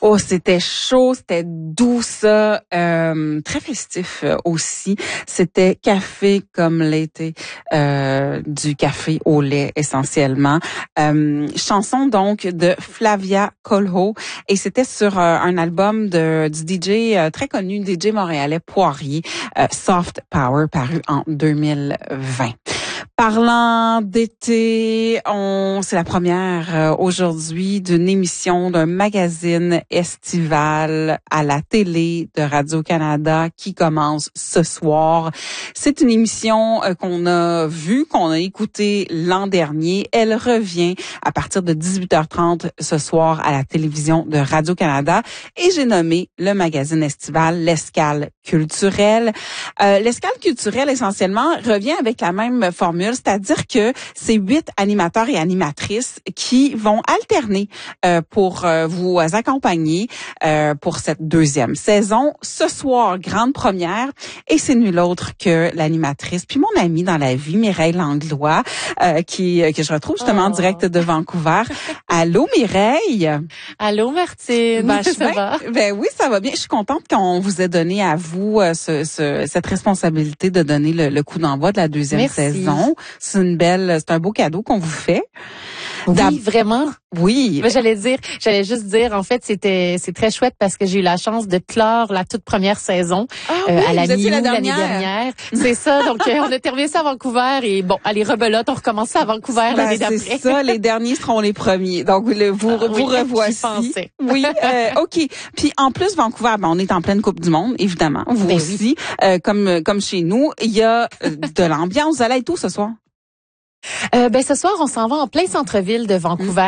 Oh, c'était chaud, c'était doux, ça, très festif aussi. C'était café comme l'été, du café au lait essentiellement. Chanson donc de Flavia Kolho et c'était sur un album du DJ très connu, DJ montréalais Poirier, Soft Power, paru en 2020. Parlant d'été, c'est la première aujourd'hui d'une émission d'un magazine estival à la télé de Radio-Canada qui commence ce soir. C'est une émission qu'on a vue, qu'on a écoutée l'an dernier. Elle revient à partir de 18h30 ce soir à la télévision de Radio-Canada et j'ai nommé le magazine estival l'Escale culturelle. L'Escale culturelle, essentiellement, revient avec la même formule, c'est-à-dire que c'est 8 animateurs et animatrices qui vont alterner pour vous accompagner pour cette deuxième saison. Ce soir, grande première, et c'est nul autre que l'animatrice, puis mon amie dans la vie, Mireille Langlois, que je retrouve justement en direct de Vancouver. Allô, Mireille? Allô, Martine? Ça va? Ben oui, ça va bien. Je suis contente qu'on vous ait donné à vous cette responsabilité de donner le coup d'envoi de la deuxième saison. C'est un beau cadeau qu'on vous fait. Oui, vraiment. Oui. Mais j'allais juste dire, en fait, c'est très chouette parce que j'ai eu la chance de clore la toute première saison à la mi-août l'année dernière. C'est ça. Donc, on a terminé ça à Vancouver et bon, allez, rebelote, on recommence à Vancouver l'année d'après. C'est ça. Les derniers seront les premiers. Donc, vous revoici. Oui. OK. Puis, en plus, Vancouver, on est en pleine Coupe du Monde, évidemment. Vous aussi. Oui. Comme chez nous, il y a de l'ambiance. Vous allez être où ce soir? Ce soir, on s'en va en plein centre-ville de Vancouver.